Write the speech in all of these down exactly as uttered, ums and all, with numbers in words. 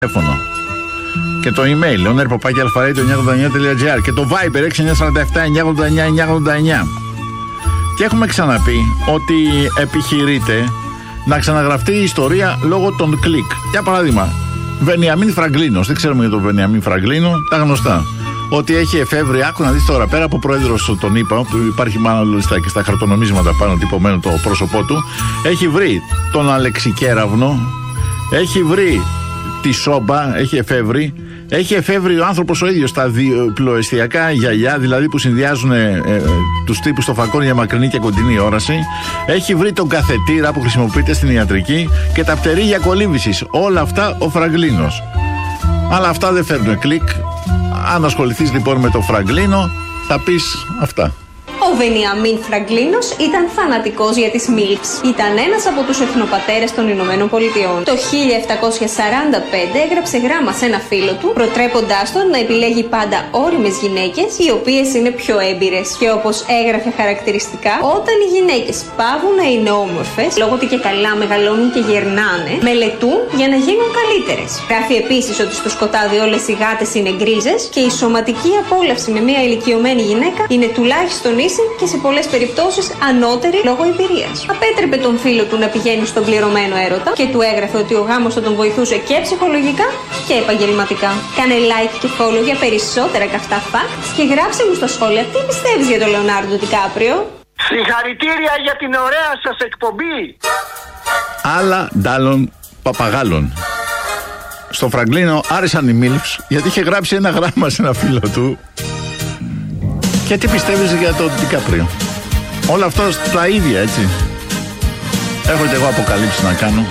τηλέφωνο. Και το email leoner παπάκι αλφα-radio εννιακόσια ογδόντα εννιά τελεία τζι άρ και το Viber έξι εννιά τέσσερα επτά εννιακόσια ογδόντα εννιά εννιακόσια ογδόντα εννιά. Και έχουμε ξαναπεί ότι επιχειρείται να ξαναγραφτεί η ιστορία λόγω των κλικ. Για παράδειγμα, Βενιαμίν Φραγκλίνος, δεν ξέρουμε για τον Βενιαμίν Φραγκλίνο, τα γνωστά. Ότι έχει εφεύρει, άκου να δεις τώρα, πέρα από πρόεδρος τον είπα, που υπάρχει μάλλον και στα χαρτονομίσματα πάνω τυπωμένο το πρόσωπό του, έχει βρει τον Αλεξικέραυνο, έχει βρει τη Σόμπα, έχει εφεύρει, έχει εφεύρει ο άνθρωπος ο ίδιος τα διπλοεστιακά γυαλιά, δηλαδή που συνδυάζουν ε, ε, τους τύπους στο φακόν για μακρινή και κοντινή όραση, έχει βρει τον καθετήρα που χρησιμοποιείται στην ιατρική και τα πτερίγια κολύμβησης. Όλα αυτά ο Φραγκλίνος. Αλλά αυτά δεν φέρνουν κλικ. Αν ασχοληθείς λοιπόν με το Φραγκλίνο, θα πεις αυτά. Ο Βενιαμίν Φραγκλίνος ήταν φανατικός για τις μίλφς. Ήταν ένας από τους εθνοπατέρες των Ηνωμένων Πολιτειών. Το χίλια επτακόσια σαράντα πέντε έγραψε γράμμα σε ένα φίλο του, προτρέποντάς τον να επιλέγει πάντα ώριμες γυναίκες, οι οποίες είναι πιο έμπειρες. Και όπως έγραφε χαρακτηριστικά, όταν οι γυναίκες πάβουν να είναι όμορφες, λόγω ότι και καλά μεγαλώνουν και γερνάνε, μελετούν για να γίνουν καλύτερες. Γράφει επίσης ότι στο σκοτάδι όλες οι γάτες είναι γκρίζες και η σωματική απόλαυση με μια ηλικιωμένη γυναίκα είναι τουλάχιστον ίση και σε πολλές περιπτώσεις ανώτερη λόγω εμπειρίας. Απέτρεπε τον φίλο του να πηγαίνει στον πληρωμένο έρωτα και του έγραφε ότι ο γάμος θα τον βοηθούσε και ψυχολογικά και επαγγελματικά. Κάνε like και follow για περισσότερα καυτά facts και γράψε μου στα σχόλια τι πιστεύεις για τον Λεωνάρντο Ντικάπριο. Συγχαρητήρια για την ωραία σας εκπομπή. Άλλα ντάλλον παπαγάλων. Στο Φραγκλίνο άρεσαν οι μίλφς γιατί είχε γράψει ένα γράμμα σε ένα φίλο του. Και τι πιστεύεις για τον Ντικάπριο? Όλα αυτά τα ίδια, έτσι. Έχω και εγώ αποκαλύψεις να κάνω.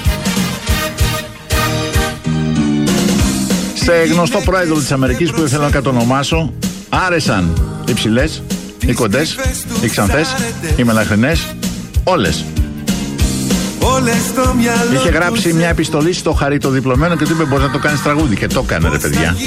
Σε γνωστό πρόεδρο της Αμερικής που δεν θέλω να κατονομάσω, άρεσαν οι ψηλές, οι κοντές, οι ξανθές, οι μελαχρινές, όλες. Είχε γράψει μια επιστολή στο Χαριτοδιπλωμένο και του είπε: μπορείς να το κάνεις τραγούδι. Και το έκανε, ρε παιδιά.